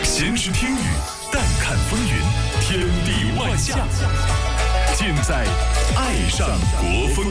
闲时听雨，淡看风云，天地万象，尽在爱上国风。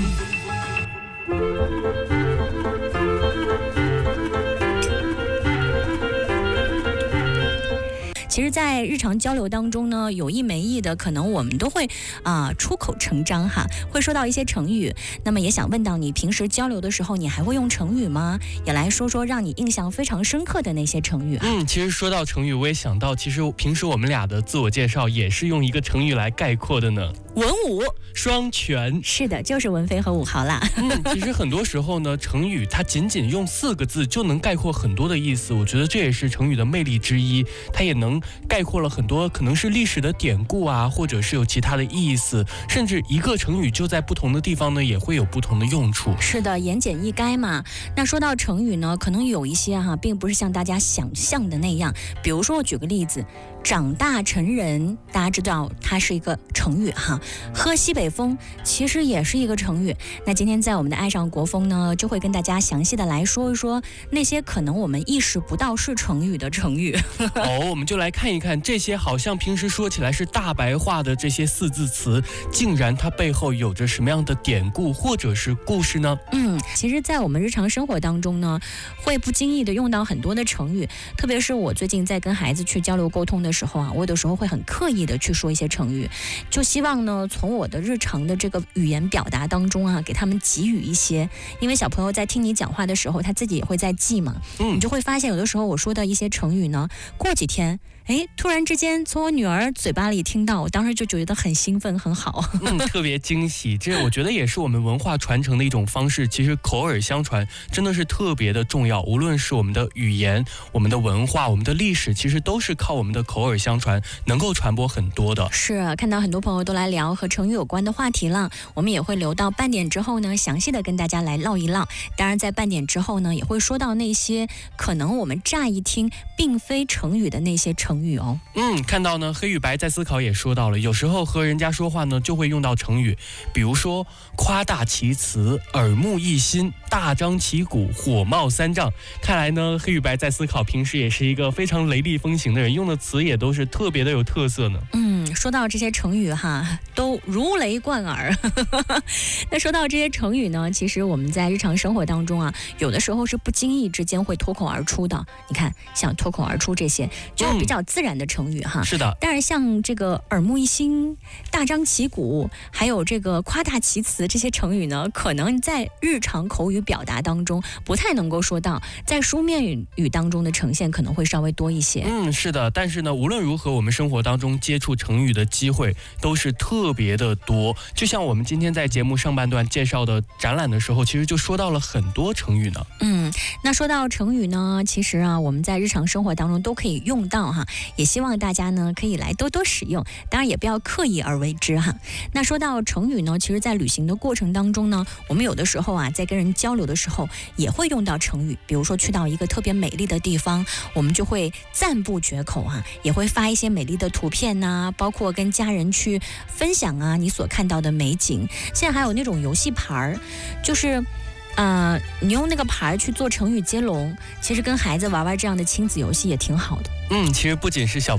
其实在日常交流当中呢，有意没意的可能我们都会出口成章哈，会说到一些成语。那么也想问到你，平时交流的时候你还会用成语吗？也来说说让你印象非常深刻的那些成语。 其实说到成语，我也想到其实平时我们俩的自我介绍也是用一个成语来概括的呢。 文武双全。是的，就是文飞和武豪啦。 其实很多时候呢，成语它仅仅用4个字就能概括很多的意思，我觉得这也是成语的魅力之一，它也能概括了很多可能是历史的典故啊，或者是有其他的意思，甚至一个成语就在不同的地方呢也会有不同的用处。 是的，言简意赅嘛。那说到成语呢，可能有一些并不是像大家想象的那样。比如说我举个例子，长大成人，大家知道它是一个成语哈。喝西北风其实也是一个成语。那今天在我们的爱上国风呢，就会跟大家详细的来说一说那些可能我们意识不到是成语的成语。 我们就来看一看这些好像平时说起来是大白话的这些4字词，竟然它背后有着什么样的典故或者是故事呢？ 其实在我们日常生活当中呢，会不经意的用到很多的成语，特别是我最近在跟孩子去交流沟通的时候我有的时候会很刻意的去说一些成语，就希望呢从我的日常的这个语言表达当中给他们给予一些，因为小朋友在听你讲话的时候他自己也会在记嘛，你就会发现有的时候我说的一些成语呢，过几天突然之间从我女儿嘴巴里听到，我当时就觉得很兴奋很好。 特别惊喜。这我觉得也是我们文化传承的一种方式，其实口耳相传真的是特别的重要，无论是我们的语言、我们的文化、我们的历史，其实都是靠我们的口耳相传能够传播很多的。 是，看到很多朋友都来聊和成语有关的话题了，我们也会留到半点之后呢，详细的跟大家来唠一唠。当然在半点之后呢，也会说到那些可能我们乍一听并非成语的那些成语哦。 看到呢，黑与白在思考也说到了，有时候和人家说话呢就会用到成语，比如说夸大其词、耳目一新、大张旗鼓、火冒三丈。看来呢，黑与白在思考平时也是一个非常雷厉风行的人，用的词也都是特别的有特色呢。 说到这些成语都如雷贯耳。那说到这些成语呢，其实我们在日常生活当中有的时候是不经意之间会脱口而出的。你看，像脱口而出这些，就是比较自然的成语是的。 但是像这个耳目一新、大张旗鼓，还有这个夸大其词这些成语呢，可能在日常口语表达当中不太能够说到，在书面语当中的呈现可能会稍微多一些。 是的。但是呢，无论如何，我们生活当中接触成语的机会都是特别的多。就像我们今天在节目上半段介绍的展览的时候，其实就说到了很多成语呢。 那说到成语呢，其实我们在日常生活当中都可以用到也希望大家呢可以来多多使用，当然也不要刻意而为之那说到成语呢，其实在旅行的过程当中呢，我们有的时候在跟人交流的时候也会用到成语。比如说去到一个特别美丽的地方，我们就会赞不绝口也会发一些美丽的图片包括跟家人去分享你所看到的美景。现在还有那种游戏牌，就是你用那个牌去做成语接龙，其实跟孩子玩玩这样的亲子游戏也挺好的。 其实不仅是小